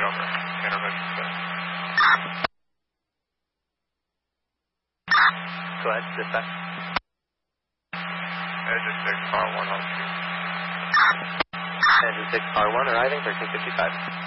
over. Intervention set. Go ahead, dispatch. Engine 6, car 1 on 2. Engine 6, car 1 arriving, 1355.